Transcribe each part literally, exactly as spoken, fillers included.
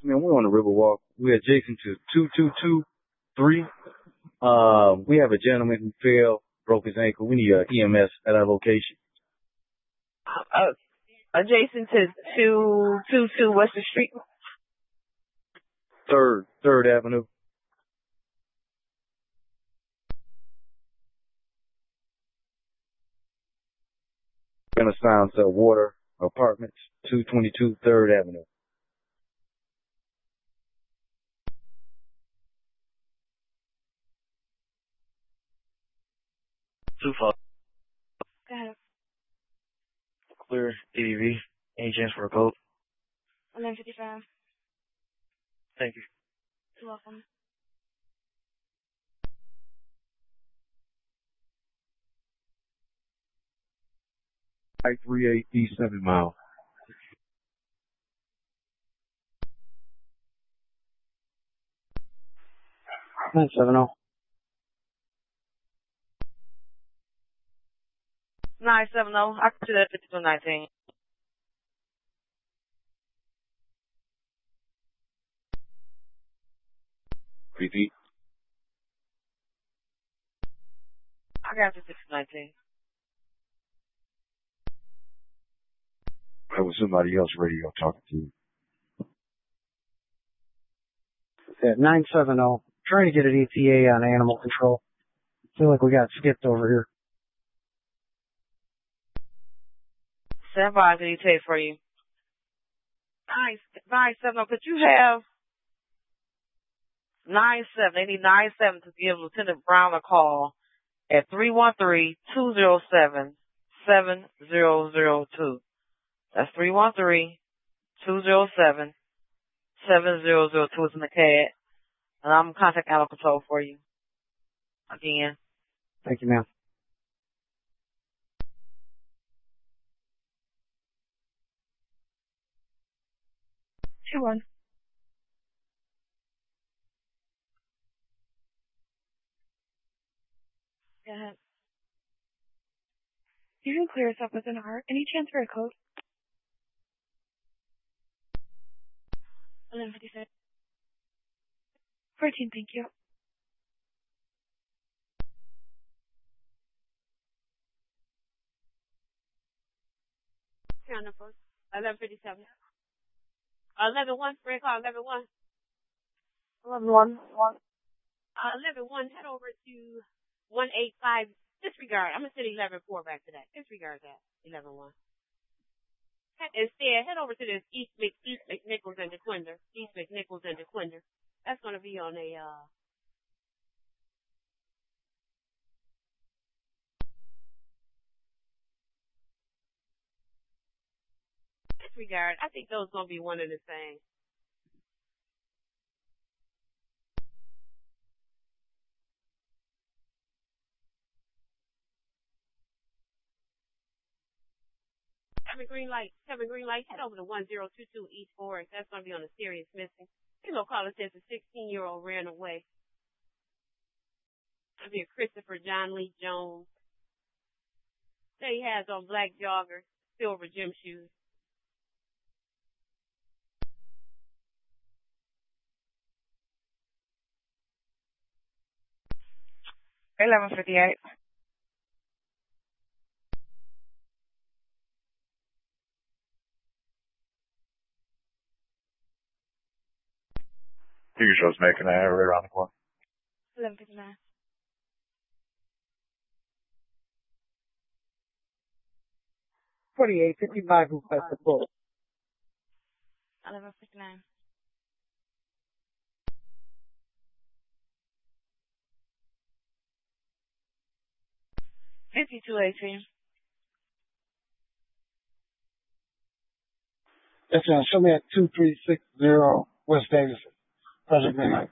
man, we're on the Riverwalk. We're adjacent to two two two three. Uh, we have a gentleman who fell, broke his ankle. We need a E M S at our location. Uh, adjacent to two two two Western Street. Third, Third Avenue. Renaissance uh, Water Apartments, two twenty-two Third Avenue. Two five. Go ahead. Clear, A D V. Any chance for a code? eleven fifty-five. Thank you. You're welcome. five three eight East seven Mile. nine seven zero. nine seven zero. I can see that fifty-two nineteen. Repeat. I got fifty-two nineteen. That was somebody else radio talking to you. Yeah, nine seven zero. Trying to get an E T A on animal control. Feel like we got skipped over here. Stand by, can you take for you? Nine, nine seven zero. Could you have nine seven? They need nine seven to give Lieutenant Brown a call at three one three two zero seven seven zero zero two. That's three one three two zero seven seven zero zero two. It's in the C A D. And I'm contact animal control for you. Again. Thank you, ma'am. two one. Go ahead. You can clear us up with an R. Any chance for a code? eleven fifty-six. fourteen, thank you. Counter post. eleven fifty-seven. eleven one. Red call eleven one. eleven one. Uh, eleven one. Head over to one eight five. Disregard. I'm going to send eleven four back to that. Disregard that. eleven one. Instead, head over to this East, Mc, East McNichols and DeQuinder. East McNichols and DeQuinder. That's going to be on a, uh, disregard. I think those going to be one and the same. Kevin Green Light. Kevin Green Light. Head over to one zero two two East Forest. That's going to be on a serious missing. You know, caller says a sixteen-year-old ran away. That'll be a Christopher John Lee Jones. That he has on black joggers, silver gym shoes. eleven fifty-eight. Figure show's making an error right around the corner. eleven fifty-nine. twenty-eight fifty-five request the pull. eleven fifty-nine. fifty-two eighteen. That's uh, show me at two three six zero West Davis, Project Midnight.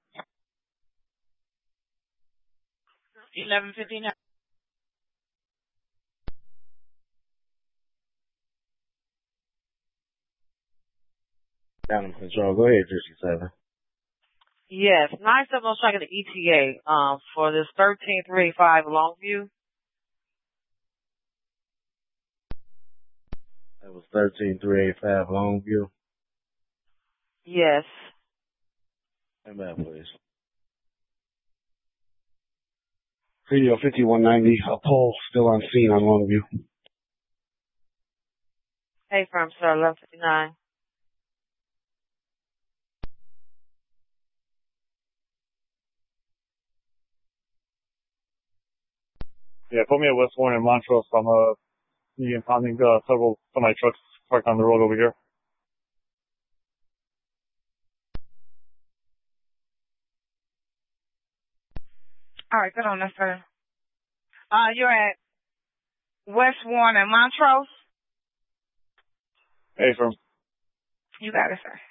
eleven fifty-nine. Animal control. Go ahead, fifty-seven. Yes, nine seven zero striking the E T A um, for this thirteen three eighty-five Longview. That was thirteen three eighty-five Longview. Yes. Amen, please. Radio fifty-one ninety, a pole still on scene on Longview. Hey, firm, sir, eleven fifty-nine. Yeah, put me at West Warren and Montrose. I'm uh, impounding uh, several semi trucks parked on the road over here. All right, good on that, sir. Uh, you're at West Warren and Montrose? Hey, firm. You got it, sir.